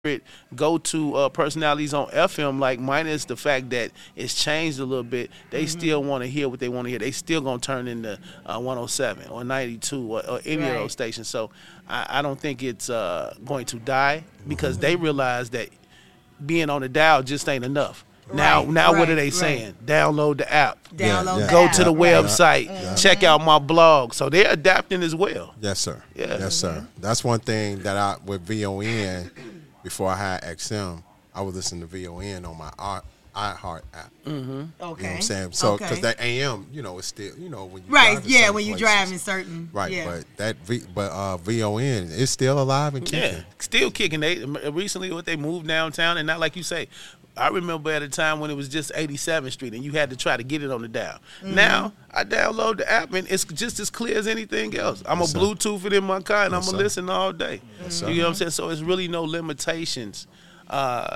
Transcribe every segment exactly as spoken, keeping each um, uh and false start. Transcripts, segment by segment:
go-to uh, personalities on F M, like minus the fact that it's changed a little bit, they mm-hmm. still want to hear what they want to hear. They still gonna turn into uh, one oh seven or ninety-two or, or any right. of those stations. So I, I don't think it's uh, going to die because mm-hmm. they realize that being on the dial just ain't enough. Right, now, now, right, what are they saying? Right. Download the app. Download yeah, yeah. the Go app. to the website. Right. Mm-hmm. Check out my blog. So they're adapting as well. Yes, sir. Yeah. Yes, sir. That's one thing that I with V O N. Before I had X M, I was listening to V O N on my iHeart app. Mm-hmm. Okay. You know what I'm saying? So, because okay. that A M, you know, it's still, you know, when you right, drive yeah, when you places. drive in certain, right, yeah. but that v, but uh, V O N is still alive and kicking. Yeah, still kicking. They recently, what they moved downtown, and not like you say. I remember at a time when it was just eighty-seventh Street, and you had to try to get it on the dial. Mm-hmm. Now I download the app, and it's just as clear as anything else. I'm yes, a Bluetooth it in my car, and yes, I'm gonna listen all day. Yes, you know what I'm saying? So it's really no limitations. Uh,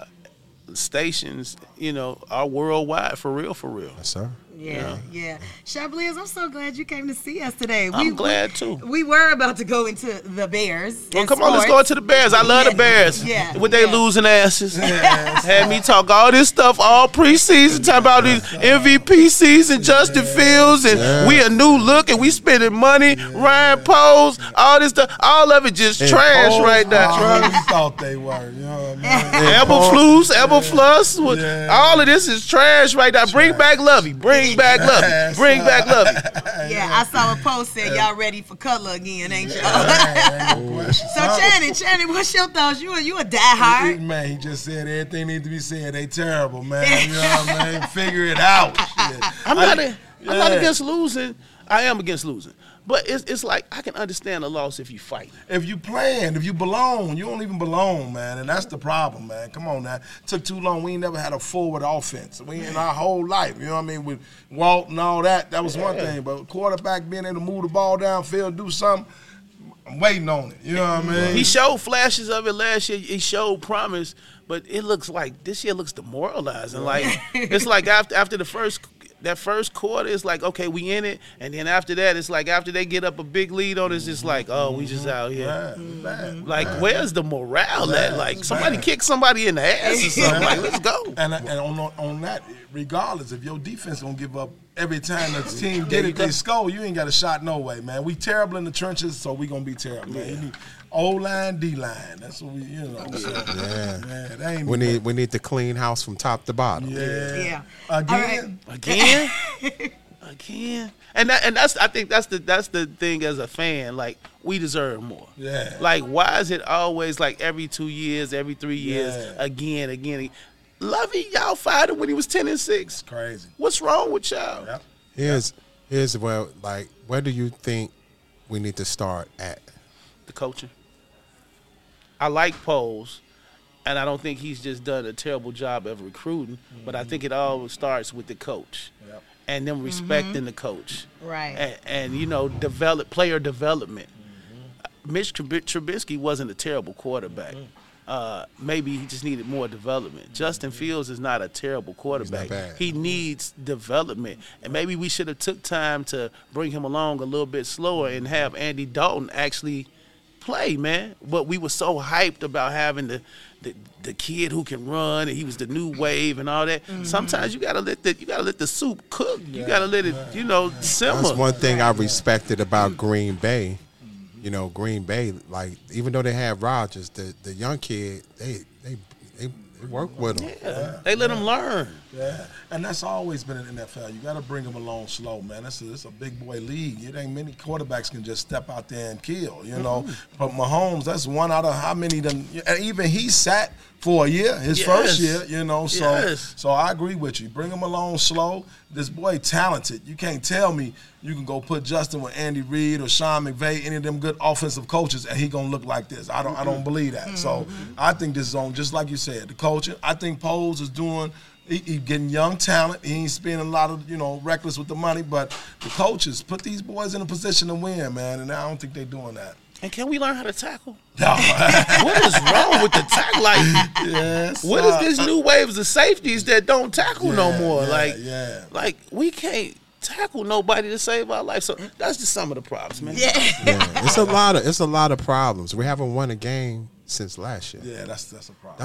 stations, you know, are worldwide for real, for real. Yes, sir. Yeah, yeah. yeah. Shabliz, I'm so glad you came to see us today. I'm we, glad we, too. We were about to go into the Bears. Well, come sports. on, let's go into the Bears. I love yeah. the Bears. Yeah. With they yeah. losing asses. Yes. Had me talk all this stuff all preseason, talking about these M V P season, Justin yeah. Fields, and yeah. we a new look, and we spending money, yeah. Ryan Poles, all this stuff. All of it just and trash Poles, right now. I really thought they were. You know what I mean? Eberflus, Eberflus. Yeah. All of this is trash right now. Trash. Bring back Lovey. Bring back Lovey. Bring back Lovey. Yeah, I saw a post said y'all ready for Cutler again, ain't y'all? So Channing, Channing, what's your thoughts? You a, you a diehard? Man, he just said everything needs to be said. They terrible, man. You know what I mean? Figure it out. Shit. I'm not. A, I'm not against losing. I am against losing. But it's it's like I can understand a loss if you fight. If you playing, if you belong, you don't even belong, man. And that's the problem, man. Come on now. Took too long. We ain't never had a forward offense. We in our whole life, you know what I mean? With Walt and all that, that was yeah. one thing. But quarterback being able to move the ball downfield, do something, I'm waiting on it. You know what I mean? He showed flashes of it last year. He showed promise, but it looks like this year looks demoralizing. Like it's like after after the first that first quarter, it's like, okay, we in it. And then after that, it's like after they get up a big lead on us, it's like, oh, we just out here. Bad, bad, like, bad. where's the morale bad, at? Like, somebody kick somebody in the ass or something. Like, let's go. And, and on, on that, regardless, if your defense going to give up every time the team get it, they score, you ain't got a shot no way, man. We terrible in the trenches, so we going to be terrible, man. You need O-line, D-line. That's what we, you know. So, yeah. Man, that ain't we need we need to clean house from top to bottom. Yeah. Yeah. Again. Right. Again. Again. And that, and that's I think that's the that's the thing as a fan. Like, we deserve more. Yeah. Like, why is it always like every two years, every three years, yeah. again, again? Lovey, y'all fired him when he was ten and six. Crazy. What's wrong with y'all? Yep. Here's here's where like where do you think we need to start at? The coaching. I like Poles, and I don't think he's just done a terrible job of recruiting, mm-hmm. but I think it all starts with the coach. Yep. And them respecting mm-hmm. the coach. Right. And, and, you know, develop player development. Mm-hmm. Mitch Trubisky wasn't a terrible quarterback. Mm-hmm. Uh, maybe he just needed more development. Mm-hmm. Justin Fields is not a terrible quarterback. He needs development. And maybe we should have took time to bring him along a little bit slower and have Andy Dalton actually play, man. But we were so hyped about having the the, the kid who can run, and he was the new wave and all that. Mm-hmm. Sometimes you gotta let the you gotta let the soup cook. You yeah. gotta let it, you know, simmer. That's one thing I respected about Green Bay. You know, Green Bay, like, even though they had Rodgers, the the young kid, they they they, they work with him. Yeah. Yeah. They let him learn. Yeah, and that's always been in the N F L. You got to bring them along slow, man. It's a, it's a big boy league. It ain't many quarterbacks can just step out there and kill, you know. Mm-hmm. But Mahomes, that's one out of how many them. And even he sat for a year, his yes. first year, you know. So, yes. so I agree with you. Bring him along slow. This boy talented. You can't tell me you can go put Justin with Andy Reid or Sean McVay, any of them good offensive coaches, and he gonna look like this. I don't. Mm-hmm. I don't believe that. Mm-hmm. So I think this is on just like you said, the coaching. I think Poles is doing. He, he getting young talent. He ain't spending a lot of, you know, reckless with the money. But the coaches put these boys in a position to win, man. And I don't think they're doing that. And can we learn how to tackle? No. What is wrong with the tackle? Like, yes, what uh, is this new waves of safeties that don't tackle yeah, no more? Yeah, like, yeah. like we can't tackle nobody to save our life. So that's just some of the problems, man. Yeah. yeah. It's a lot of it's a lot of problems. We haven't won a game since last year. Yeah, that's that's a problem.